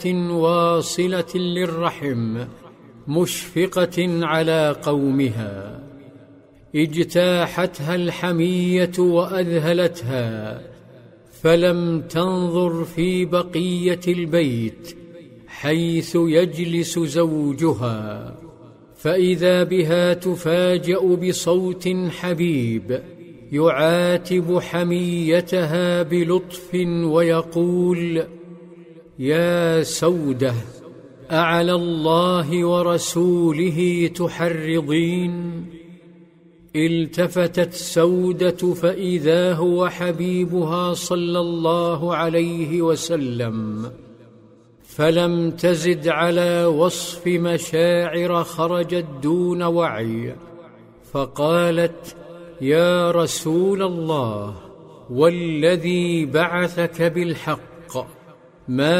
واصلة للرحم مشفقة على قومها، اجتاحتها الحمية وأذهلتها، فلم تنظر في بقية البيت حيث يجلس زوجها، فإذا بها تفاجأ بصوت حبيب يعاتب حميتها بلطف ويقول: يا سودة، أعلى الله ورسوله تحرضين؟ التفتت سودة فإذا هو حبيبها صلى الله عليه وسلم، فلم تزد على وصف مشاعر خرجت دون وعي، فقالت: يا رسول الله، والذي بعثك بالحق، ما